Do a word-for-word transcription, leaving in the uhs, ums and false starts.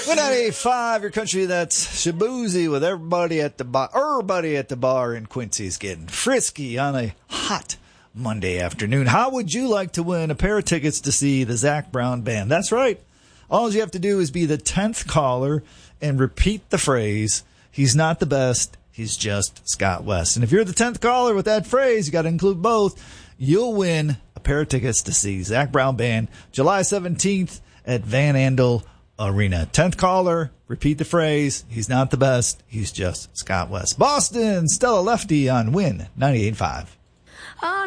one ninety-eight point five, your country, that's Shabuzi with everybody at the bar. Everybody at the bar in Quincy's getting frisky on a hot Monday afternoon. How would you like to win a pair of tickets to see the Zac Brown Band? That's right. All you have to do is be the tenth caller and repeat the phrase, he's not the best, he's just Scott West. And if you're the tenth caller with that phrase, you got to include both, you'll win a pair of tickets to see Zac Brown Band July seventeenth at Van Andel Arena. tenth caller, repeat the phrase, he's not the best, he's just Scott West. Boston, Stella Lefty on Win ninety-eight point five.